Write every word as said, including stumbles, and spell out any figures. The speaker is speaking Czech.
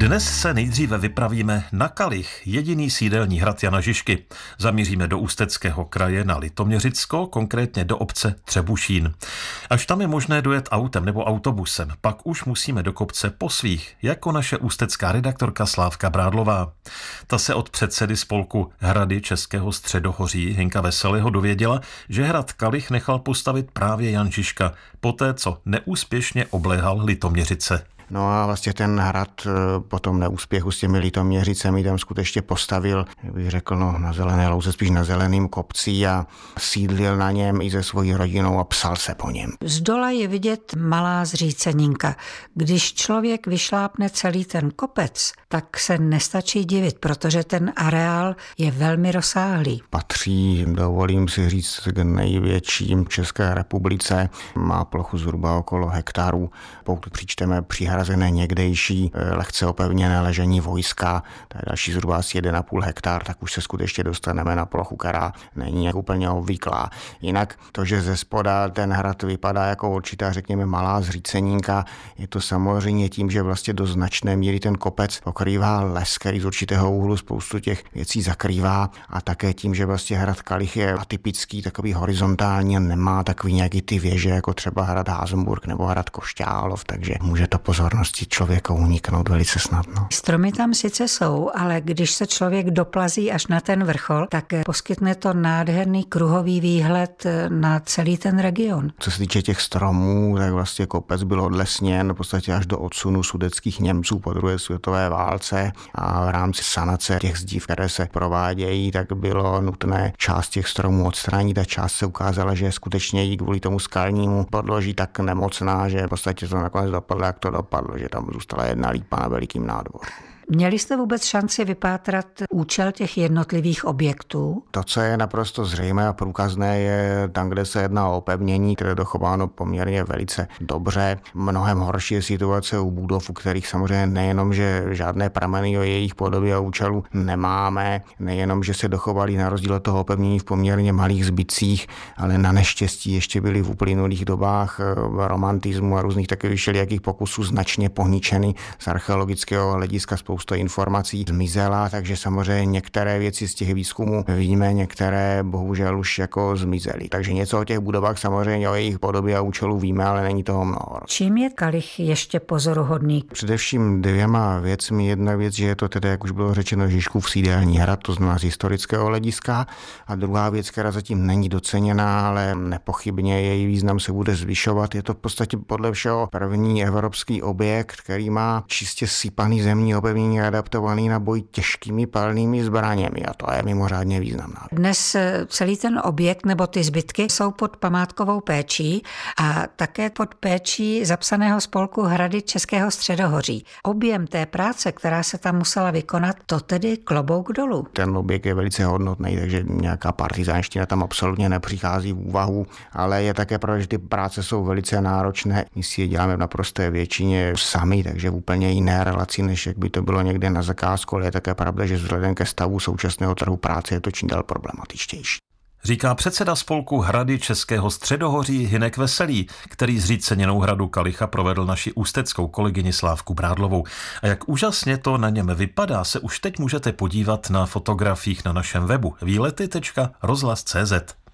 Dnes se nejdříve vypravíme na Kalich, jediný sídelní hrad Jana Žižky. Zamíříme do Ústeckého kraje na Litoměřicko, konkrétně do obce Třebušín. Až tam je možné dojet autem nebo autobusem, pak už musíme do kopce po svých, jako naše ústecká redaktorka Slávka Brádlová. Ta se od předsedy spolku Hrady Českého středohoří Hinka Veselého dověděla, že hrad Kalich nechal postavit právě Jan Žižka, poté co neúspěšně obléhal Litoměřice. No a vlastně ten hrad po tom neúspěchu s těmi Litoměřicemi tam skutečně postavil, bych řekl, no, na zelené louze, spíš na zeleným kopci a sídlil na něm i se svojí rodinou a psal se po něm. Z dola je vidět malá zříceninka. Když člověk vyšlápne celý ten kopec, tak se nestačí divit, protože ten areál je velmi rozsáhlý. Patří, dovolím si říct, k největším v České republice. Má plochu zhruba okolo hektaru. Pokud přičteme přihrazené někdejší lehce opevněné ležení vojska, to je další zhruba asi jeden a půl hektar, tak už se skutečně dostaneme na plochu, která není jak úplně obvyklá. Jinak to, že ze spoda ten hrad vypadá jako určitá, řekněme, malá zříceninka, je to samozřejmě tím, že vlastně do značné míry ten kopec pokrývá les, který z určitého úhlu spoustu těch věcí zakrývá, a také tím, že vlastně hrad Kalich je atypický, takový horizontální a nemá takový nějaký ty věže, jako třeba hrad Házenburg nebo hrad Košťálov, takže může to pozornosti člověka uniknout velice snadno. Stromy tam sice jsou, ale když se člověk doplazí až na ten vrchol, tak poskytne to nádherný kruhový výhled na celý ten region. Co se týče těch stromů, tak vlastně kopec byl odlesněn v podstatě až do odsunu sudetských Němců po druhé světové válce a v rámci sanace těch zdí, které se provádějí, tak bylo nutné část těch stromů odstranit a část se ukázala, že skutečně i kvůli tomu skalnímu podloží tak nemocná, že v podstatě to nakonec dopadlo, jak to dopadlo, že tam zůstala jedna lípa na velikým nádvoří. Měli jste vůbec šanci vypátrat účel těch jednotlivých objektů? To, co je naprosto zřejmé a průkazné, je tam, kde se jedná o opevnění, které je dochováno poměrně velice dobře. Mnohem horší je situace u budov, u kterých samozřejmě nejenom, že žádné prameny o jejich podobě a účelu nemáme, nejenom, že se dochovali na rozdíl od toho opevnění v poměrně malých zbytcích, ale na neštěstí ještě byly v uplynulých dobách romantismu a různých takových všelijakých pokusů značně poničeny z archeologického hlediska. Spousta informací zmizela, takže samozřejmě některé věci z těch výzkumů víme, některé bohužel už jako zmizely. Takže něco o těch budovách samozřejmě, o jejich podobě a účelu víme, ale není toho mnoho. Čím je Kalich ještě pozoruhodný? Především dvěma věcmi. Jedna věc, že je to tedy, jak už bylo řečeno, Žižkův sídelní hrad, to znamená z historického hlediska. A druhá věc, která zatím není doceněná, ale nepochybně její význam se bude zvyšovat, je to v podstatě podle všeho první evropský objekt, který má čistě sypaný zemní opevnění adaptovaný na boj těžkými palnými zbraněmi, a to je mimořádně významná. Dnes celý ten objekt nebo ty zbytky jsou pod památkovou péčí a také pod péčí zapsaného spolku Hrady Českého středohoří. Objem té práce, která se tam musela vykonat, to tedy klobouk dolů. Ten objekt je velice hodnotný, takže nějaká partizánština tam absolutně nepřichází v úvahu, ale je také pravda, že ty práce jsou velice náročné. My si je děláme v naprosté většině sami, takže v úplně jiné relaci, než jak by to bylo někde na zakázku, ale je také pravda, že vzhledem ke stavu současného trhu práce je to čím dál problematičtější. Říká předseda spolku Hrady Českého středohoří Hinek Veselý, který zříceněnou hradu Kalicha provedl naši ústeckou kolegyni Slávku Brádlovou. A jak úžasně to na něm vypadá, se už teď můžete podívat na fotografiích na našem webu výlety tečka rozhlas tečka cé zet.